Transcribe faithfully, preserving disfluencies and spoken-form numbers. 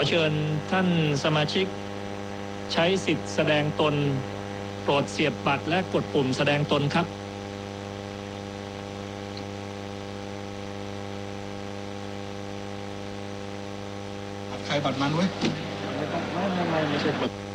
เชิญท่านสมาชิกใช้สิทธิ์แสดงตนโปรดเสียบบัตรและกดปุ่มแสดงตนครับบัตรใครบัตรมันเว้ยไม่ไม่ไม่ไม่ใช่